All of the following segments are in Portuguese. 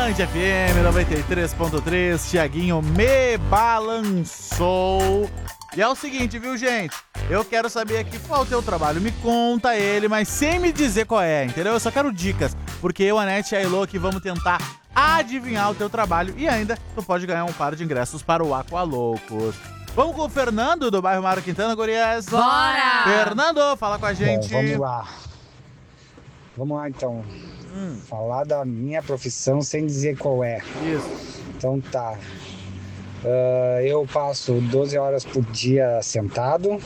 Band FM 93.3, Thiaguinho me balançou. E é o seguinte, viu, gente? Eu quero saber aqui qual é o teu trabalho. Me conta ele, mas sem me dizer qual é, entendeu? Eu só quero dicas, porque eu, a Anete e a Elô aqui vamos tentar adivinhar o teu trabalho e ainda tu pode ganhar um par de ingressos para o Aqualoucos. Vamos com o Fernando do bairro Mário Quintana, gurias? Bora! Fernando, fala com a gente. Bom, vamos lá. Vamos lá, então. Falar da minha profissão sem dizer qual é. Isso. Então tá. Eu passo 12 horas por dia sentado.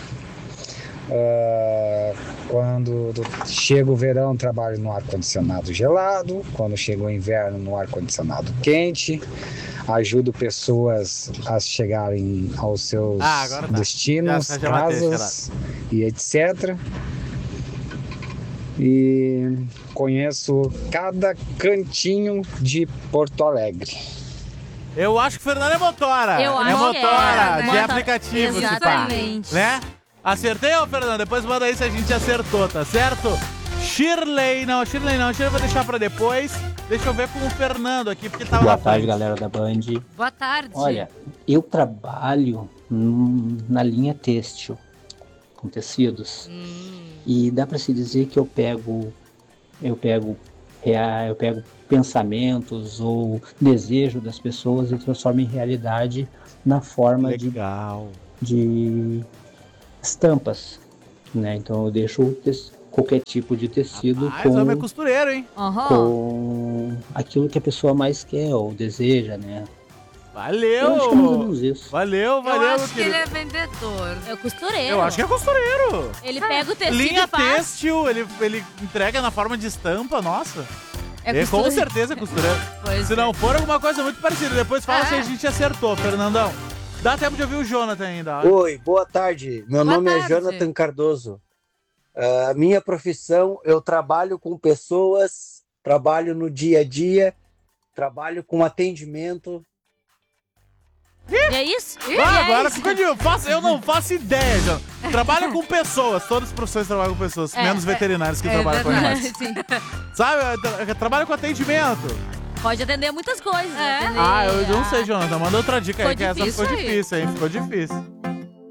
Quando chega o verão, trabalho no ar-condicionado gelado. Quando chega o inverno, no ar-condicionado quente. Ajudo pessoas a chegarem aos seus destinos, já casas e etc. E conheço cada cantinho de Porto Alegre. Eu acho que o Fernando é motora. Eu acho é motora, que é, de aplicativo, exatamente. se pá. Né? Acertei, ô Fernando? Depois manda aí se a gente acertou, tá certo? Shirley não, Shirley eu vou deixar pra depois. Deixa eu ver com o Fernando aqui, porque tava Boa na tarde, frente. galera da Band. Boa tarde. Olha, eu trabalho na linha têxtil, com tecidos. E dá para se dizer que eu pego pensamentos ou desejo das pessoas e transformo em realidade na forma de estampas, né? Então eu deixo qualquer tipo de tecido Mas homem é costureiro, hein? com aquilo que a pessoa mais quer ou deseja, né? Valeu! Eu acho que é mais ou menos isso. Valeu, Eu acho meu que querido. ele é vendedor. É o costureiro. Eu acho que é costureiro. Ele pega o tecido Linha e faz. têxtil, ele entrega na forma de estampa, nossa. É Com costureiro. certeza é costureiro. Pois Se é. não for alguma coisa muito parecida, depois fala se a gente acertou, Fernandão. Dá tempo de ouvir o Jonathan ainda. ó. Oi, boa tarde. Meu Boa nome tarde. é Jonathan Cardoso. Minha profissão, eu trabalho com pessoas, trabalho no dia a dia, trabalho com atendimento. E é isso? Agora ficou de... Eu não faço ideia, Jonathan. Trabalha com pessoas, todas as profissões trabalham com pessoas, menos veterinários que trabalham com animais. Sim. Sabe, trabalha com atendimento. Pode atender muitas coisas. É. atender Eu não sei, Jonathan, manda outra dica aí, Ficou que essa ficou difícil aí. difícil, hein? Ficou difícil.